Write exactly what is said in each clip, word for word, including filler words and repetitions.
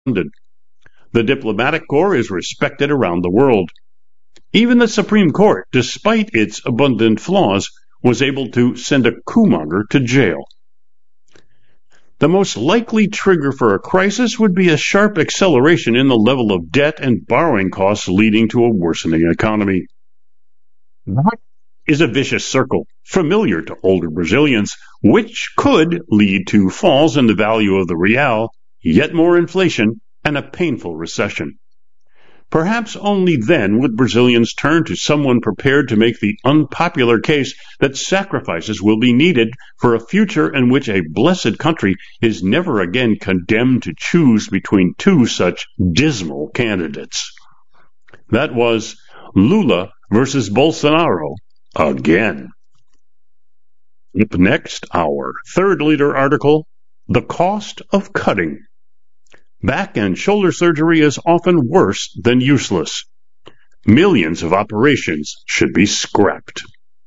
funded. The diplomatic corps is respected around the world. Even the Supreme Court, despite its abundant flaws, was able to send a coup-monger to jail. The most likely trigger for a crisis would be a sharp acceleration in the level of debt and borrowing costs leading to a worsening economy. That is a vicious circle, familiar to older Brazilians, which could lead to falls in the value of the real, yet more inflation, and a painful recession. Perhaps only then would Brazilians turn to someone prepared to make the unpopular case that sacrifices will be needed for a future in which a blessed country is never again condemned to choose between two such dismal candidates. That was Lula versus Bolsonaro again. Up next, our third leader article, The Cost of Cutting. Back and shoulder surgery is often worse than useless. Millions of operations should be scrapped.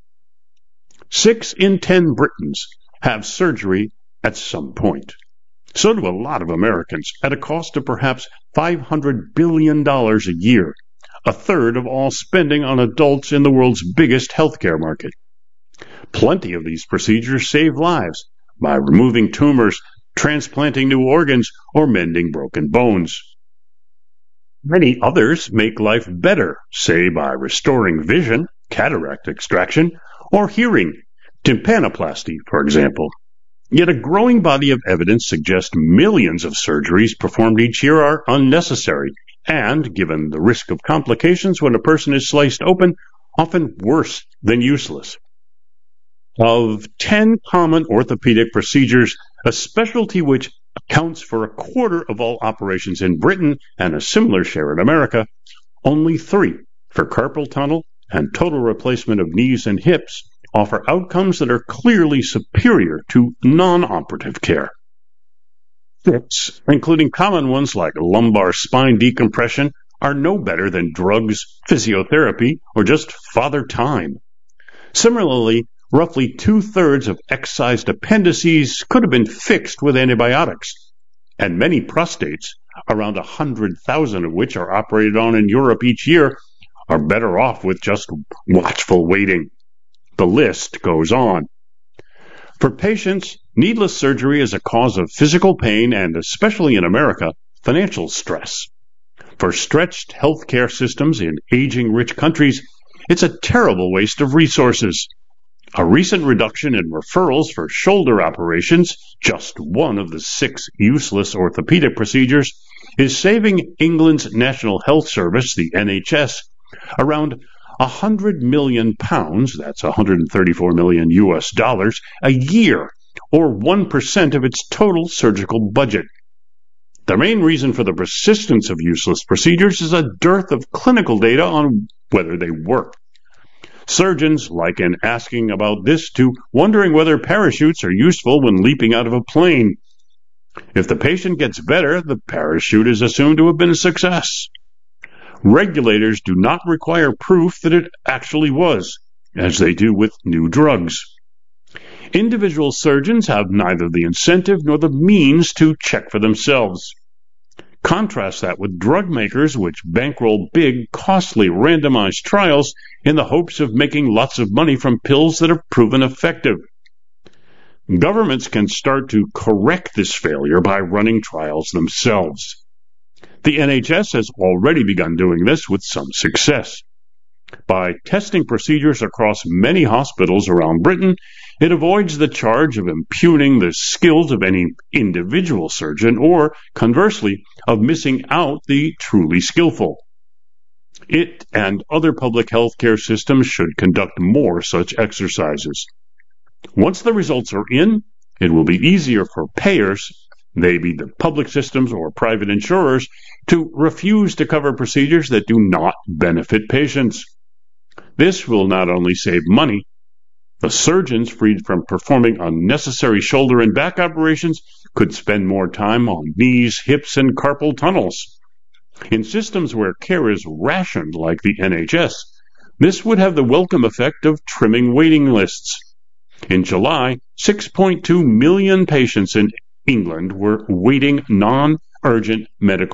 Six in ten Britons have surgery at some point. So do a lot of Americans, at a cost of perhaps five hundred billion dollars a year, a third of all spending on adults in the world's biggest healthcare market. Plenty of these procedures save lives by removing tumors, transplanting new organs, or mending broken bones. Many others make life better, say by restoring vision, cataract extraction, or hearing, tympanoplasty, for example. Yet a growing body of evidence suggests millions of surgeries performed each year are unnecessary, and, given the risk of complications when a person is sliced open, often worse than useless. Of ten common orthopedic procedures, a specialty which accounts for a quarter of all operations in Britain and a similar share in America, only three, for carpal tunnel and total replacement of knees and hips, offer outcomes that are clearly superior to non-operative care. Six, including common ones like lumbar spine decompression, are no better than drugs, physiotherapy, or just father time. Similarly, roughly two-thirds of excised appendices could have been fixed with antibiotics, and many prostates, around one hundred thousand of which are operated on in Europe each year, are better off with just watchful waiting. The list goes on. For patients, needless surgery is a cause of physical pain and, especially in America, financial stress. For stretched healthcare systems in aging rich countries, it's a terrible waste of resources. A recent reduction in referrals for shoulder operations, just one of the six useless orthopedic procedures, is saving England's National Health Service, the N H S, around one hundred million pounds, that's one hundred thirty-four million U S dollars, a year, or one percent of its total surgical budget. The main reason for the persistence of useless procedures is a dearth of clinical data on whether they work. Surgeons liken asking about this to wondering whether parachutes are useful when leaping out of a plane. If the patient gets better, the parachute is assumed to have been a success. Regulators do not require proof that it actually was, as they do with new drugs. Individual surgeons have neither the incentive nor the means to check for themselves. Contrast that with drug makers which bankroll big, costly randomized trials in the hopes of making lots of money from pills that are proven effective. Governments can start to correct this failure by running trials themselves. The N H S has already begun doing this with some success. By testing procedures across many hospitals around Britain, it avoids the charge of impugning the skills of any individual surgeon or, conversely, of missing out the truly skillful. It and other public health care systems should conduct more such exercises. Once the results are in, it will be easier for payers, they be the public systems or private insurers, to refuse to cover procedures that do not benefit patients. This will not only save money, the surgeons freed from performing unnecessary shoulder and back operations could spend more time on knees, hips, and carpal tunnels. In systems where care is rationed like the N H S, this would have the welcome effect of trimming waiting lists. In July, six point two million patients in England were waiting non urgent medical